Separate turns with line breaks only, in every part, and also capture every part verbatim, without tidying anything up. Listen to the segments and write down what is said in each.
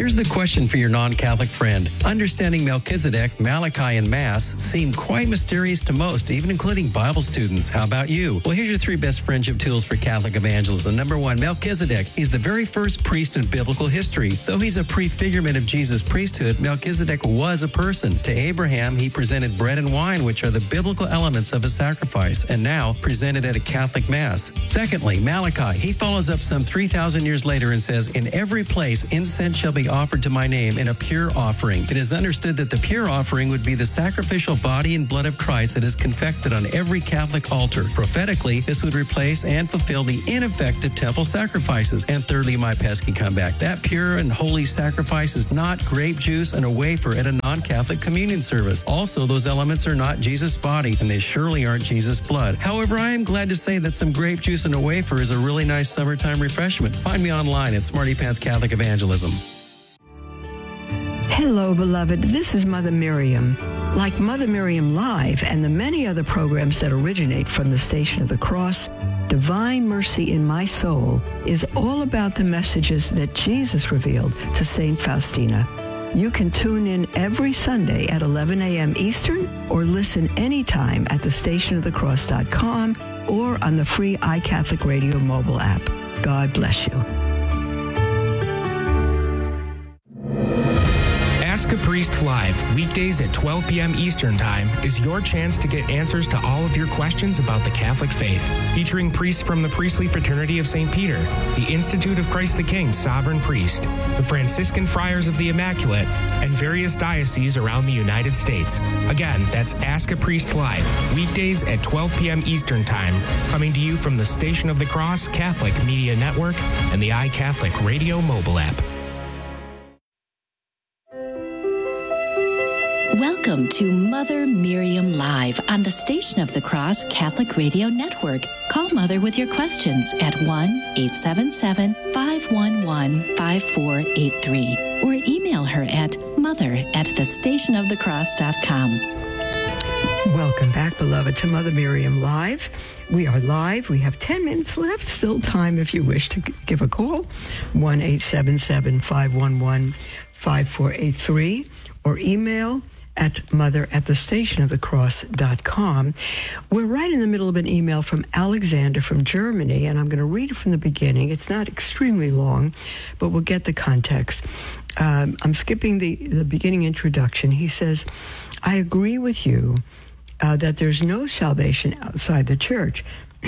Here's the question for your non-Catholic friend. Understanding Melchizedek, Malachi, and Mass seem quite mysterious to most, even including Bible students. How about you? Well, here's your three best friendship tools for Catholic evangelism. Number one, Melchizedek. He's the very first priest in biblical history. Though he's a prefigurement of Jesus' priesthood, Melchizedek was a person. To Abraham, he presented bread and wine, which are the biblical elements of a sacrifice, and now presented at a Catholic Mass. Secondly, Malachi. He follows up some three thousand years later and says, "In every place incense shall be offered to my name in a pure offering." It is understood that the pure offering would be the sacrificial body and blood of Christ that is confected on every Catholic altar. Prophetically, this would replace and fulfill the ineffective temple sacrifices. And thirdly, my pesky comeback. That pure and holy sacrifice is not grape juice and a wafer at a non-Catholic communion service. Also, those elements are not Jesus' body, and they surely aren't Jesus' blood. However, I am glad to say that some grape juice and a wafer is a really nice summertime refreshment. Find me online at Smarty Pants Catholic Evangelism.
Hello, beloved. This is Mother Miriam. Like Mother Miriam Live and the many other programs that originate from the Station of the Cross, Divine Mercy in My Soul is all about the messages that Jesus revealed to Saint Faustina. You can tune in every Sunday at eleven a.m. Eastern or listen anytime at the station of the cross dot com or on the free iCatholic Radio mobile app. God bless you.
Ask a Priest Live, weekdays at twelve p.m. Eastern Time, is your chance to get answers to all of your questions about the Catholic faith. Featuring priests from the Priestly Fraternity of Saint Peter, the Institute of Christ the King Sovereign Priest, the Franciscan Friars of the Immaculate, and various dioceses around the United States. Again, that's Ask a Priest Live, weekdays at twelve p.m. Eastern Time, coming to you from the Station of the Cross Catholic Media Network and the iCatholic Radio mobile app.
Welcome to Mother Miriam Live on the Station of the Cross Catholic Radio Network. Call Mother with your questions at one eight seven seven, five one one, five four eight three or email her at mother at the station of the cross dot com.
Welcome back, beloved, to Mother Miriam Live. We are live. We have ten minutes left. Still time if you wish to give a call. one eight seven seven, five one one, five four eight three or email at mother at the station of the cross dot com. We're right in the middle of an email from Alexander from Germany, and I'm going to read it from the beginning. It's not extremely long, but we'll get the context. Um, I'm skipping the, the beginning introduction. He says, I agree with you uh, that there's no salvation outside the church,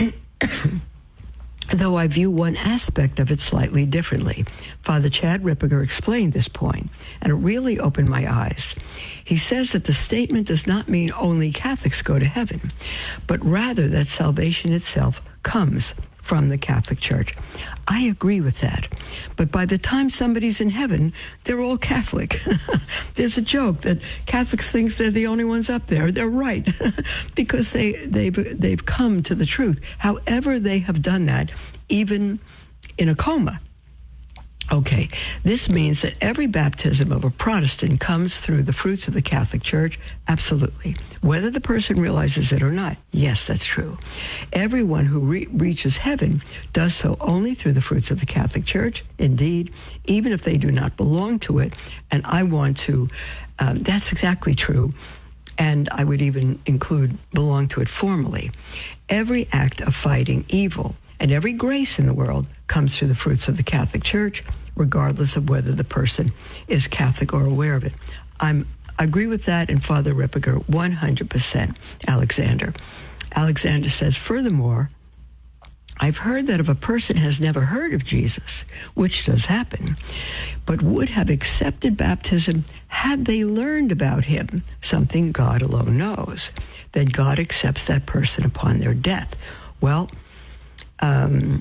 though I view one aspect of it slightly differently. Father Chad Ripperger explained this point, and it really opened my eyes. He says that the statement does not mean only Catholics go to heaven, but rather that salvation itself comes from the Catholic Church. I agree with that. But by the time somebody's in heaven, they're all Catholic. There's a joke that Catholics think they're the only ones up there. They're right, because they, they've, they've come to the truth. However they have done that, even in a coma. Okay, this means that every baptism of a Protestant comes through the fruits of the Catholic Church? Absolutely. Whether the person realizes it or not, yes, that's true. Everyone who re- reaches heaven does so only through the fruits of the Catholic Church, indeed, even if they do not belong to it. And I want to, um, that's exactly true. And I would even include belong to it formally. Every act of fighting evil and every grace in the world comes through the fruits of the Catholic Church, regardless of whether the person is Catholic or aware of it. I'm, I agree with that, and Father Ripperger, one hundred percent, Alexander. Alexander says, furthermore, I've heard that if a person has never heard of Jesus, which does happen, but would have accepted baptism had they learned about him, something God alone knows, then God accepts that person upon their death. Well, Um,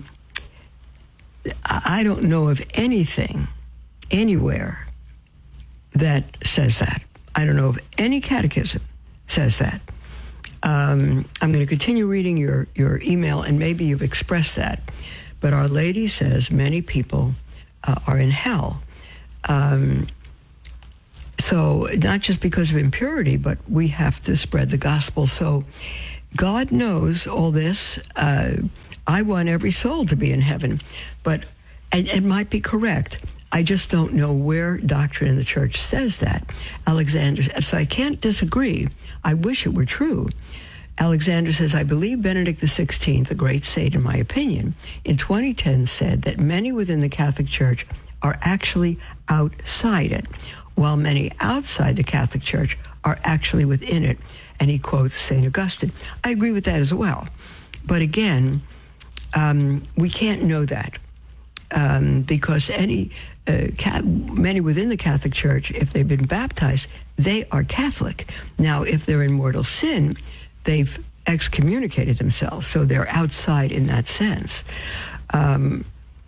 I don't know of anything anywhere that says that. I don't know of any catechism says that. Um, I'm going to continue reading your, your email, and maybe you've expressed that. But Our Lady says many people uh, are in hell. Um, so not just because of impurity, but we have to spread the gospel. So God knows all this. Uh, I want every soul to be in heaven, but and it might be correct. I just don't know where doctrine in the church says that. Alexander, so I can't disagree. I wish it were true. Alexander says, I believe Benedict the sixteenth, the great saint in my opinion, in twenty ten said that many within the Catholic Church are actually outside it, while many outside the Catholic Church are actually within it. And he quotes Saint Augustine. I agree with that as well. But again, um, we can't know that um, because any uh, cat, many within the Catholic Church, if they've been baptized, they are Catholic. Now, if they're in mortal sin, they've excommunicated themselves, so they're outside in that sense. Um,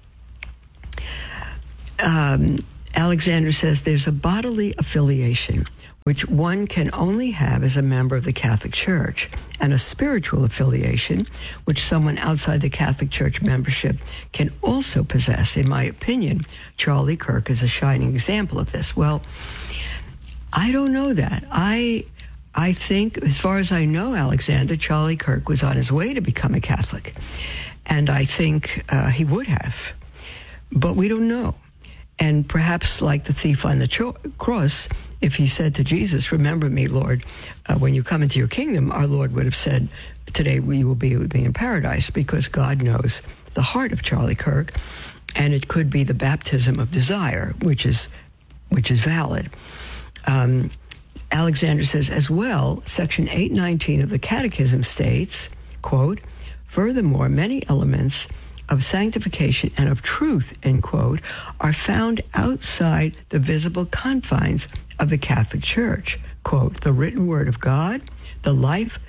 um, Alexander says there's a bodily affiliation which one can only have as a member of the Catholic Church, and a spiritual affiliation which someone outside the Catholic Church membership can also possess. In my opinion, Charlie Kirk is a shining example of this. Well, I don't know that. I... I think, as far as I know, Alexander, Charlie Kirk was on his way to become a Catholic. And I think uh, he would have. But we don't know. And perhaps like the thief on the cho- cross, if he said to Jesus, remember me, Lord, uh, when you come into your kingdom, our Lord would have said, today you will be with me in paradise, because God knows the heart of Charlie Kirk. And it could be the baptism of desire, which is, which is valid. Um Alexander says, as well, Section eight nineteen of the Catechism states, quote, furthermore, many elements of sanctification and of truth, end quote, are found outside the visible confines of the Catholic Church. Quote, the written word of God, the life,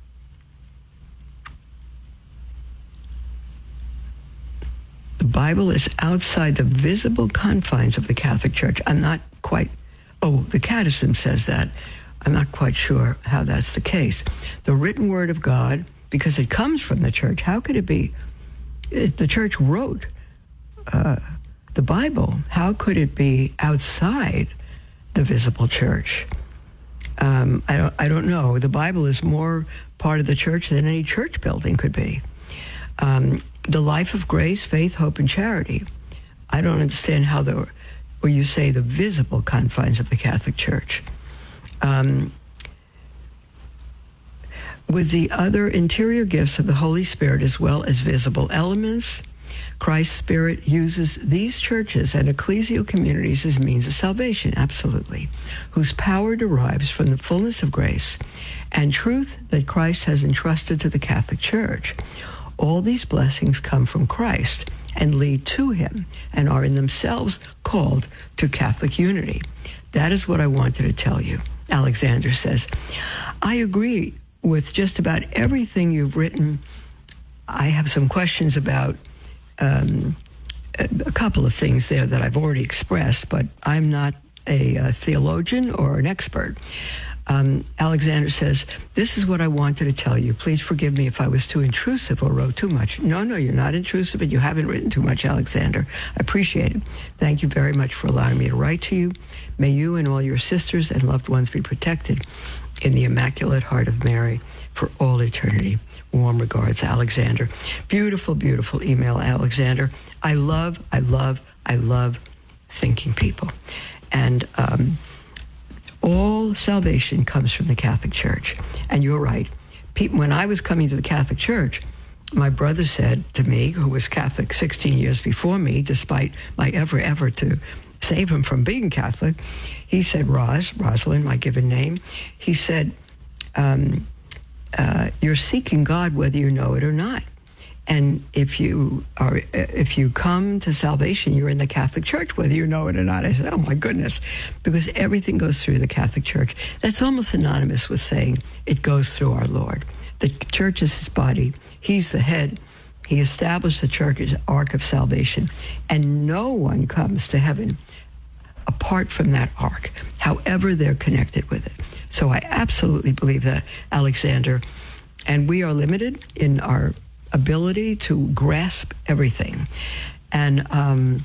the Bible is outside the visible confines of the Catholic Church. I'm not quite Oh, the Catechism says that. I'm not quite sure how that's the case. The written word of God, because it comes from the church, how could it be? It, the church wrote uh, the Bible. How could it be outside the visible church? Um, I don't, I don't know. The Bible is more part of the church than any church building could be. Um, the life of grace, faith, hope, and charity. I don't understand how the... where you say the visible confines of the Catholic Church. Um, with the other interior gifts of the Holy Spirit as well as visible elements, Christ's Spirit uses these churches and ecclesial communities as means of salvation, absolutely, whose power derives from the fullness of grace and truth that Christ has entrusted to the Catholic Church. All these blessings come from Christ and lead to him, and are in themselves called to Catholic unity. That is what I wanted to tell you, Alexander says. I agree with just about everything you've written. I have some questions about um, a, a couple of things there that I've already expressed, but I'm not a, a theologian or an expert. Um, Alexander says, this is what I wanted to tell you. Please forgive me if I was too intrusive or wrote too much. No, no, you're not intrusive, and you haven't written too much, Alexander. I appreciate it. Thank you very much for allowing me to write to you. May you and all your sisters and loved ones be protected in the Immaculate Heart of Mary for all eternity. Warm regards, Alexander. Beautiful, beautiful email, Alexander. I love, I love, I love thinking people. And, um, all salvation comes from the Catholic Church. And you're right. When I was coming to the Catholic Church, my brother said to me, who was Catholic sixteen years before me, despite my ever effort to save him from being Catholic, he said, Roz, Rosalind, my given name, he said, um, uh, you're seeking God whether you know it or not. And if you are, if you come to salvation, you're in the Catholic Church, whether you know it or not. I said, oh my goodness, because everything goes through the Catholic Church. That's almost synonymous with saying it goes through our Lord. The church is his body. He's the head. He established the church as ark of salvation. And no one comes to heaven apart from that ark, however they're connected with it. So I absolutely believe that, Alexander. And we are limited in our ability to grasp everything. And um,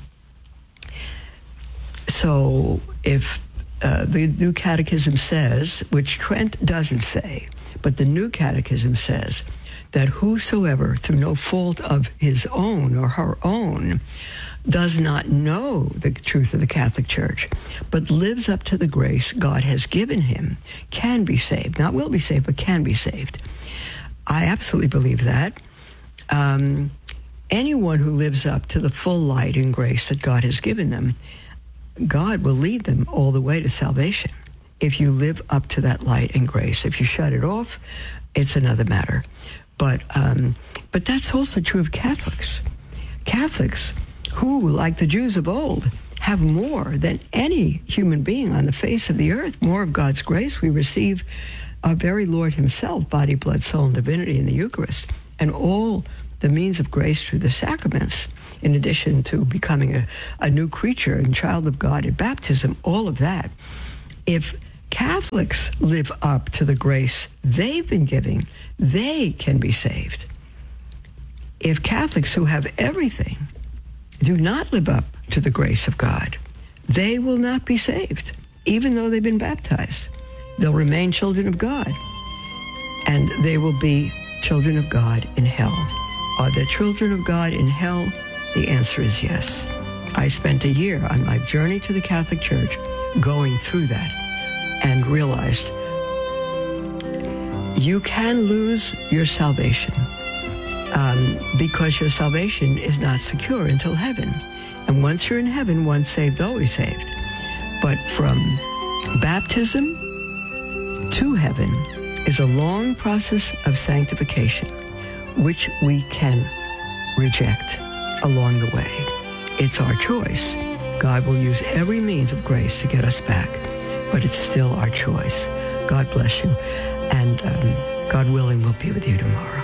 so if uh, the New Catechism says, which Trent doesn't say, but the New Catechism says that whosoever, through no fault of his own or her own, does not know the truth of the Catholic Church, but lives up to the grace God has given him, can be saved. Not will be saved, but can be saved. I absolutely believe that. Um, anyone who lives up to the full light and grace that God has given them, God will lead them all the way to salvation. If you live up to that light and grace, if you shut it off, it's another matter. But um, but that's also true of Catholics. Catholics who, like the Jews of old, have more than any human being on the face of the earth, more of God's grace. We receive our very Lord himself, body, blood, soul, and divinity in the Eucharist, and all the means of grace through the sacraments, in addition to becoming a, a new creature and child of God at baptism, all of that. If Catholics live up to the grace they've been giving, they can be saved. If Catholics who have everything do not live up to the grace of God, they will not be saved, even though they've been baptized. They'll remain children of God, and they will be children of God in hell. Are there children of God in hell? The answer is yes. I spent a year on my journey to the Catholic Church going through that and realized you can lose your salvation um, because your salvation is not secure until heaven. And once you're in heaven, once saved, always saved. But from baptism to heaven is a long process of sanctification, which we can reject along the way. It's our choice. God will use every means of grace to get us back, but it's still our choice. God bless you, and um, God willing, we'll be with you tomorrow.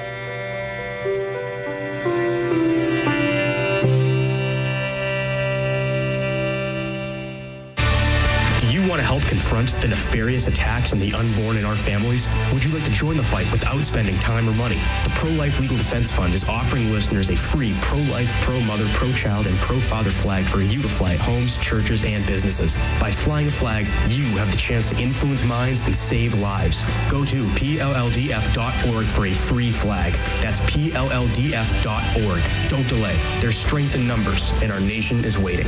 Want to help confront the nefarious attacks on the unborn in our families? Would you like to join the fight without spending time or money? The Pro-Life Legal Defense Fund is offering listeners a free pro-life, pro-mother, pro-child, and pro-father flag for you to fly at homes, churches, and businesses. By flying a flag, you have the chance to influence minds and save lives. Go to P L L D F dot org for a free flag. That's P L L D F dot org. Don't delay. There's strength in numbers, and our nation is waiting.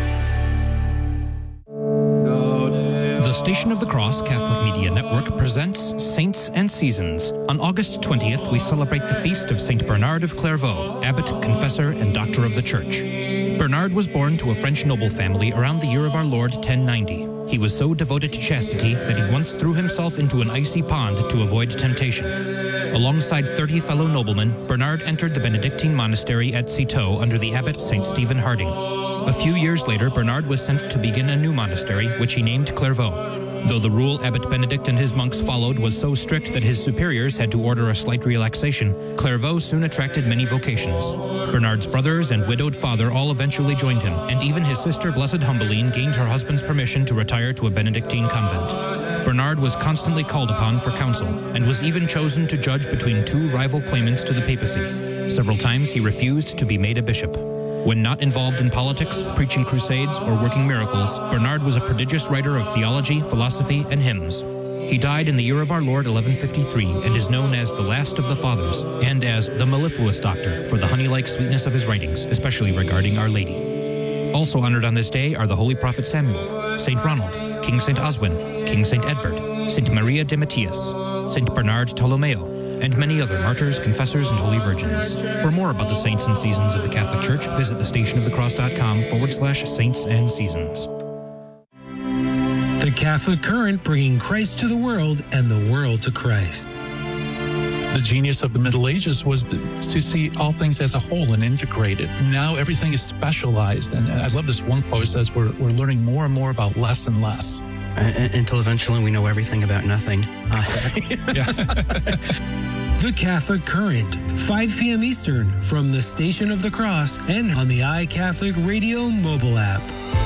The Station of the Cross Catholic Media Network presents Saints and Seasons. On August twentieth, we celebrate the feast of Saint Bernard of Clairvaux, abbot, confessor, and doctor of the Church. Bernard was born to a French noble family around the year of our Lord ten ninety. He was so devoted to chastity that he once threw himself into an icy pond to avoid temptation. Alongside thirty fellow noblemen, Bernard entered the Benedictine monastery at Citeaux under the abbot Saint Stephen Harding. A few years later, Bernard was sent to begin a new monastery, which he named Clairvaux. Though the rule Abbot Benedict and his monks followed was so strict that his superiors had to order a slight relaxation, Clairvaux soon attracted many vocations. Bernard's brothers and widowed father all eventually joined him, and even his sister Blessed Humbeline gained her husband's permission to retire to a Benedictine convent. Bernard was constantly called upon for counsel, and was even chosen to judge between two rival claimants to the papacy. Several times he refused to be made a bishop. When not involved in politics, preaching crusades, or working miracles, Bernard was a prodigious writer of theology, philosophy, and hymns. He died in the year of our Lord eleven fifty-three and is known as the last of the Fathers and as the mellifluous doctor for the honey-like sweetness of his writings, especially regarding Our Lady. Also honored on this day are the Holy Prophet Samuel, Saint Ronald, King Saint Oswin, King Saint Edbert, Saint Maria de Matthias, Saint Bernard Tolomeo, and many other martyrs, confessors, and holy virgins. For more about the saints and seasons of the Catholic Church, visit thestationofthecross.com forward slash saints and seasons.
The Catholic Current, bringing Christ to the world and the world to Christ.
The genius of the Middle Ages was the, to see all things as a whole and integrated. Now everything is specialized, and I love this one quote. It says we're, we're learning more and more about less and less.
Uh, until eventually we know everything about nothing. Uh,
The Catholic Current, five p.m. Eastern, from the Station of the Cross and on the iCatholic Radio mobile app.